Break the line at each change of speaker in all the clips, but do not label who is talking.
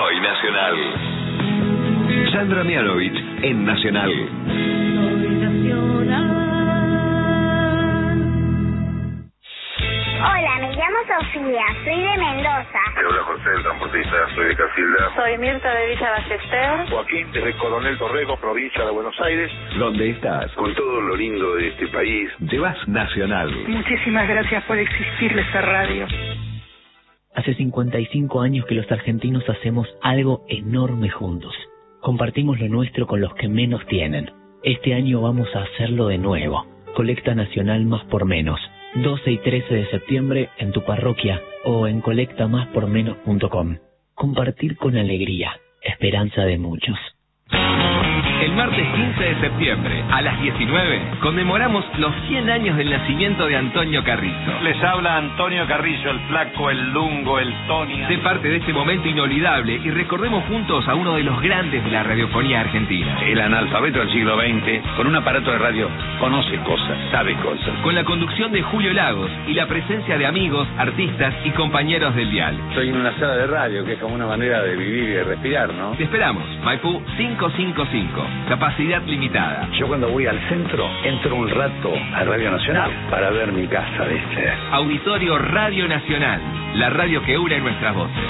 Soy Nacional. Sandra Mianovich en Nacional.
Soy Nacional.
Hola, me llamo Sofía, soy de Mendoza.
Hola, José, el transportista, soy de Casilda.
Soy Mirta de Villa Ballester.
Joaquín, desde Coronel Torrego, provincia de Buenos Aires.
¿Dónde estás?
Con todo lo lindo de este país.
Llevas Nacional.
Muchísimas gracias por existir esta radio.
Hace 55 años que los argentinos hacemos algo enorme juntos. Compartimos lo nuestro con los que menos tienen. Este año vamos a hacerlo de nuevo. Colecta Nacional Más por Menos. 12 y 13 de septiembre en tu parroquia o en colectamáspormenos.com. Compartir con alegría, esperanza de muchos.
El martes 15 de septiembre, a las 19, conmemoramos los 100 años del nacimiento de Antonio Carrizo.
Les habla Antonio Carrizo, el flaco, el lungo, el Tony.
Sé parte de este momento inolvidable y recordemos juntos a uno de los grandes de la radiofonía argentina.
El analfabeto del siglo XX, con un aparato de radio, conoce cosas, sabe cosas.
Con la conducción de Julio Lagos y la presencia de amigos, artistas y compañeros del dial.
Estoy en una sala de radio, que es como una manera de vivir y de respirar, ¿no?
Te esperamos, Maipú 555. Capacidad limitada.
Yo cuando voy al centro, entro un rato a Radio Nacional para ver mi casa, ¿viste?
Auditorio Radio Nacional, la radio que une nuestras voces.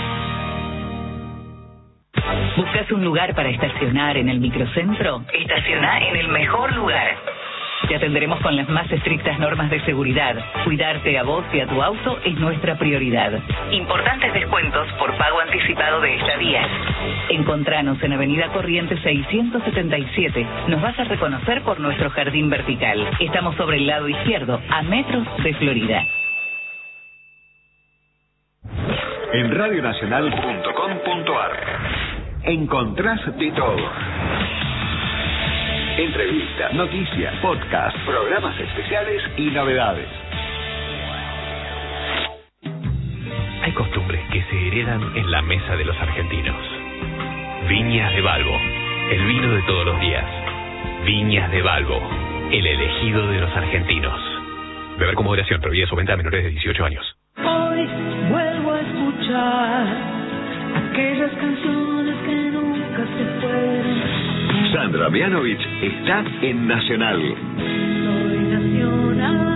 ¿Buscas un lugar para estacionar en el microcentro? Estaciona en el mejor lugar. Te atenderemos con las más estrictas normas de seguridad. Cuidarte a vos y a tu auto es nuestra prioridad. Importantes descuentos por pago anticipado de estadías. Encontranos en Avenida Corrientes 677. Nos vas a reconocer por nuestro jardín vertical. Estamos sobre el lado izquierdo, a metros de Florida.
En radionacional.com.ar encontrás de todo. Entrevistas, noticias, podcast, programas especiales y novedades.
Hay costumbres que se heredan en la mesa de los argentinos. Viñas de Balbo, el vino de todos los días. Viñas de Balbo, el elegido de los argentinos. Beber con moderación, prohibida su venta a menores de 18 años.
Hoy vuelvo a escuchar aquellas canciones que nunca se fueron.
Sandra Mianovich está en Nacional.
Soy Nacional.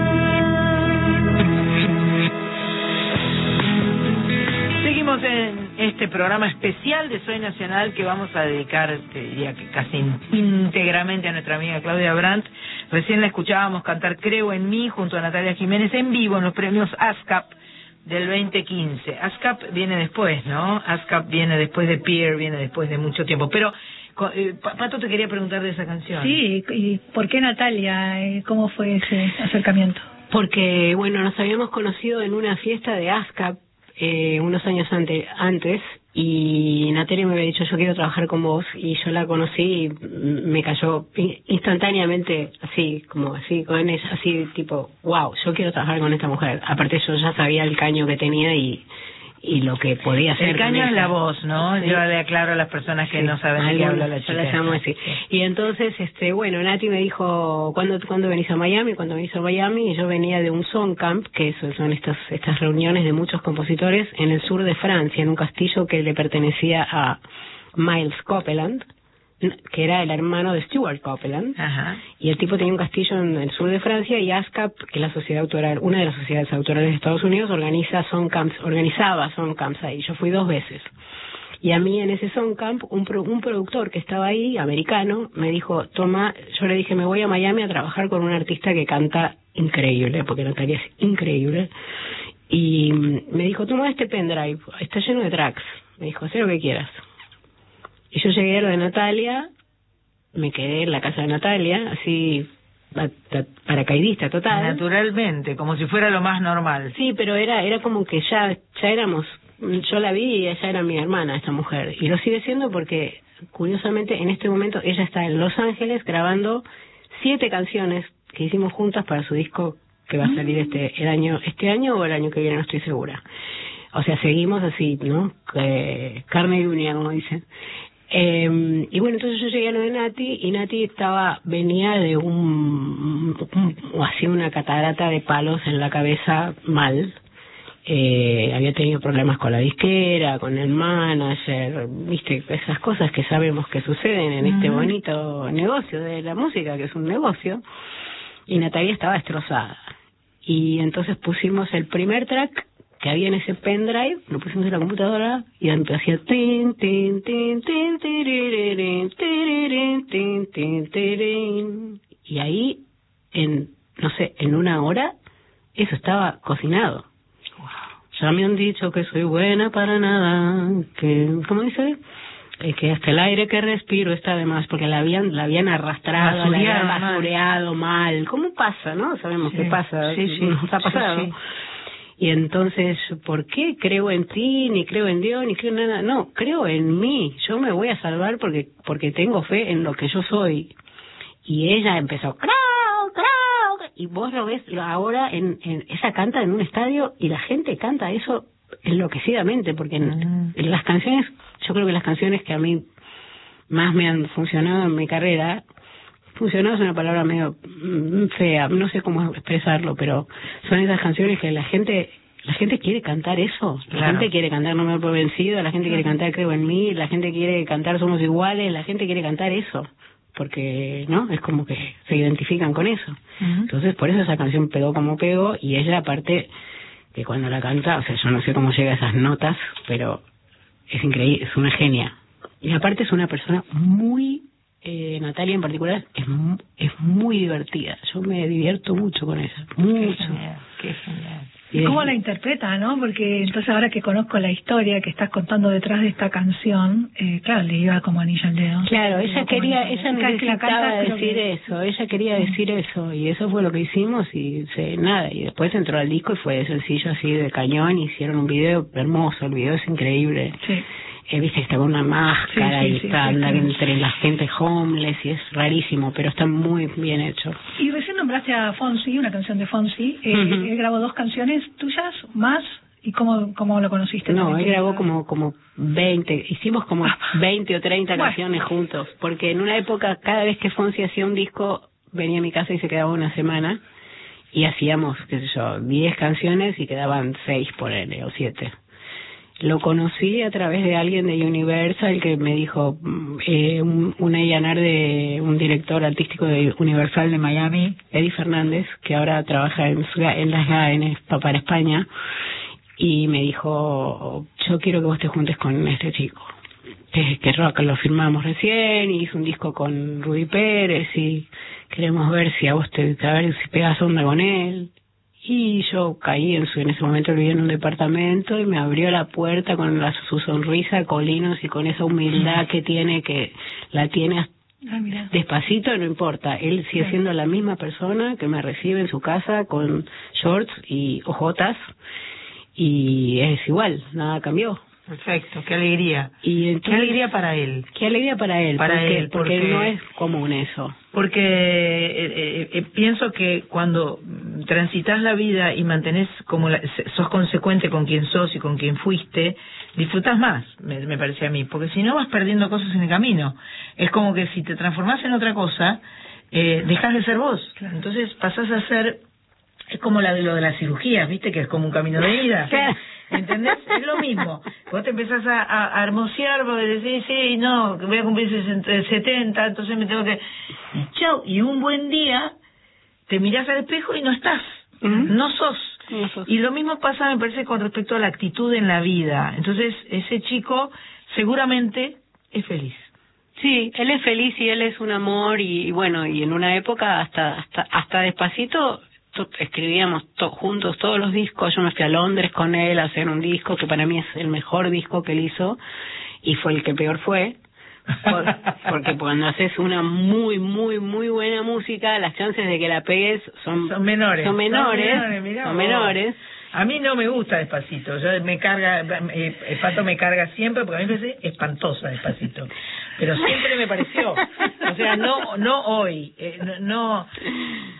Seguimos en este programa especial de Soy Nacional que vamos a dedicar, te diría que casi íntegramente a nuestra amiga Claudia Brandt. Recién la escuchábamos cantar Creo en mí junto a Natalia Jiménez en vivo en los premios ASCAP del 2015. ASCAP viene después, ¿no? ASCAP viene después de Pierre, viene después de mucho tiempo. Pero Pato te quería preguntar de esa canción.
Sí, ¿y por qué Natalia? ¿Cómo fue ese acercamiento?
Porque, bueno, nos habíamos conocido en una fiesta de ASCAP unos años antes y Natalia me había dicho yo quiero trabajar con vos y yo la conocí y me cayó instantáneamente así, como así, con ella, así tipo, wow, yo quiero trabajar con esta mujer. Aparte yo ya sabía el caño que tenía y lo que podía hacer.
El caño es la voz, ¿no? Sí. Yo le aclaro a las personas que no saben de qué habla la chica.
Yo la llamo así. Sí. Y entonces, bueno, Nati me dijo, ¿cuándo venís a Miami? ¿Cuándo venís a Miami? Y yo venía de un Song Camp, que son estas reuniones de muchos compositores en el sur de Francia, en un castillo que le pertenecía a Miles Copeland, que era el hermano de Stuart Copeland.
Ajá.
Y el tipo tenía un castillo en el sur de Francia y ASCAP, que es la sociedad autoral, una de las sociedades autorales de Estados Unidos, organizaba Song Camps ahí. Yo fui 2 veces. Y a mí en ese Song Camp, un productor que estaba ahí, americano, me dijo, toma, yo le dije, me voy a Miami a trabajar con un artista que canta increíble, porque Natalia es increíble. Y me dijo, toma este pendrive, está lleno de tracks. Me dijo, haz lo que quieras. Y yo llegué a lo de Natalia, me quedé en la casa de Natalia, así, paracaidista total.
Naturalmente, como si fuera lo más normal.
Sí, pero era como que ya éramos, yo la vi y ella era mi hermana, esta mujer. Y lo sigue siendo porque, curiosamente, en este momento ella está en Los Ángeles grabando 7 canciones que hicimos juntas para su disco que va a salir este año o el año que viene, no estoy segura. O sea, seguimos así, ¿no? Carne y uña, como dicen. Y bueno, entonces yo llegué a lo de Nati y Nati venía de una catarata de palos en la cabeza mal había tenido problemas con la disquera, con el manager, viste, esas cosas que sabemos que suceden en este bonito negocio de la música, que es un negocio, y Natalia estaba destrozada. Y entonces pusimos el primer track que había en ese pendrive, lo pusimos en la computadora y hacía tin tin tin tin tiririn, tiririn, tin tin tiririn. Y ahí en no sé, en una hora eso estaba cocinado. Ya me han dicho que soy buena para nada, que, ¿cómo dice? Que hasta el aire que respiro está de más, porque la habían arrastrado, la habían basureado mal. ¿Cómo pasa, no? Sabemos qué pasa, nos ha pasado. Sí. Y entonces, ¿por qué creo en ti, ni creo en Dios, ni creo en nada? No, creo en mí. Yo me voy a salvar porque tengo fe en lo que yo soy. Y ella empezó, ¡crau! Y vos lo ves ahora ella canta en un estadio y la gente canta eso enloquecidamente, porque en las canciones, yo creo que las canciones que a mí más me han funcionado en mi carrera, funcionado es una palabra medio fea, no sé cómo expresarlo, pero son esas canciones que la gente quiere cantar eso, la gente quiere cantar No me doy por vencido, la gente quiere cantar Creo en mí, la gente quiere cantar Somos iguales, la gente quiere cantar eso, porque no es como que se identifican con eso. Entonces por eso esa canción pegó como pegó, y ella aparte que cuando la canta, o sea, yo no sé cómo llega a esas notas, pero es increíble, es una genia. Y aparte es una persona muy, Natalia en particular, es muy divertida. Yo me divierto mucho con ella, mucho.
Qué genial.
¿Y cómo la interpreta, no? Porque entonces ahora que conozco la historia que estás contando detrás de esta canción, claro, le iba como anillo al dedo.
Claro, ella necesitaba decir eso, ella quería decir eso, y eso fue lo que hicimos, y nada, y después entró al disco y fue sencillo así de cañón, hicieron un video hermoso, el video es increíble. Sí. Viste, está con una máscara y está entre la gente homeless y es rarísimo, pero está muy bien hecho.
Y recién nombraste a Fonsi, una canción de Fonsi. Él grabó 2 canciones tuyas más. ¿Y cómo lo conociste?
No, él grabó como 20, hicimos como 20 o 30 canciones juntos, porque en una época cada vez que Fonsi hacía un disco venía a mi casa y se quedaba una semana y hacíamos, qué sé yo, 10 canciones y quedaban 6 por él o 7. Lo conocí a través de alguien de Universal que me dijo, un A&R de un director artístico de Universal de Miami, Eddie Fernández, que ahora trabaja en las GAN para España, y me dijo, yo quiero que vos te juntes con este chico, que rock, lo firmamos recién, y hizo un disco con Rudy Pérez, y queremos ver si a vos a ver si pegas onda con él. Y yo caí en ese momento vivía en un departamento y me abrió la puerta con su sonrisa, Colinos, y con esa humildad que tiene, que la tiene despacito, no importa. Él sigue siendo la misma persona que me recibe en su casa con shorts y ojotas, y es igual, nada cambió.
Perfecto, qué alegría.
Y entonces,
qué alegría para él.
Qué alegría para él. Porque no es común eso.
Porque pienso que cuando transitas la vida y mantenés sos consecuente con quien sos y con quien fuiste, disfrutas más, me parece a mí. Porque si no vas perdiendo cosas en el camino. Es como que si te transformás en otra cosa, dejás de ser vos. Claro. Entonces pasás a ser, es como lo de las cirugías, ¿viste? Que es como un camino de vida. ¿Entendés? Es lo mismo. Vos te empezás a hermosear porque decís, sí, no, voy a cumplir 70, entonces me tengo que... Y chau, y un buen día te mirás al espejo y no estás, no sos. Y lo mismo pasa, me parece, con respecto a la actitud en la vida. Entonces, ese chico seguramente es feliz.
Sí, él es feliz y él es un amor, y bueno, y en una época hasta Despacito escribíamos juntos todos los discos. Yo me fui a Londres con él a hacer un disco que para mí es el mejor disco que él hizo, y fue el que peor fue, porque cuando haces una muy buena música, las chances de que la pegues son menores.
A mí no me gusta Despacito, Pato me carga siempre, porque a mí me parece espantosa Despacito, pero siempre me pareció, o sea, no hoy,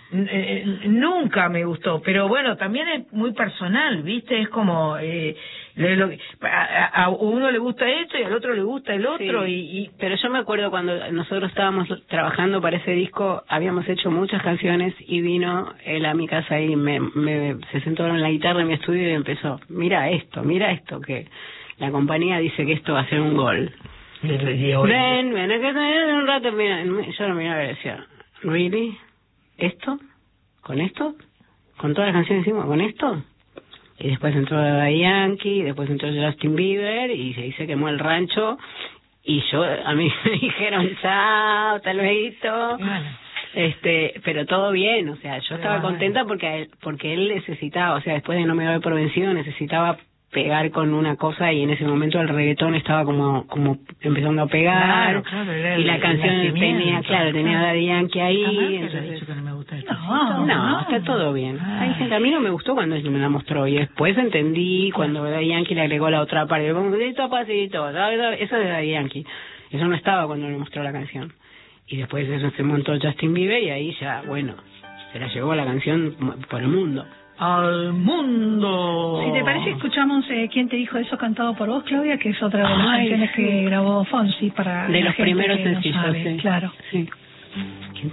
nunca me gustó, pero bueno, también es muy personal, ¿viste? Es como A uno le gusta esto y al otro le gusta el otro.
Sí. Pero yo me acuerdo cuando nosotros estábamos trabajando para ese disco, habíamos hecho muchas canciones y vino él a mi casa y se sentó en la guitarra en mi estudio y empezó, mira esto, que la compañía dice que esto va a ser un gol. Ven, un rato, mira, yo lo miraba y decía, ¿really? ¿Esto? ¿Con esto? ¿Con todas las canciones encima? ¿Con esto? Y después entró Daddy Yankee, después entró Justin Bieber y se quemó el rancho y a mí me dijeron chao, hasta luego. Pero todo bien, o sea, yo estaba contenta porque él necesitaba, o sea, después de No me doy por vencido, necesitaba pegar con una cosa y en ese momento el reggaetón estaba como empezando a pegar y la canción tenía Daddy Yankee ahí. Entonces, dicho que no me gusta esto. No, está todo bien. Hay gente, a mí no me gustó cuando él me la mostró y después entendí cuando Daddy Yankee le agregó la otra parte, pasito, eso de Daddy Yankee, eso no estaba cuando le mostró la canción y después eso se montó Justin Bieber y ahí ya, bueno, se la llevó la canción por el mundo.
Al mundo.
Si te parece, escuchamos ¿Quién te dijo eso? Cantado por vos, Claudia, que es otra de las canciones que grabó Fonsi para
de
la
los
gente
primeros
que no
sencillos,
sabe.
sí.
Claro.
Sí.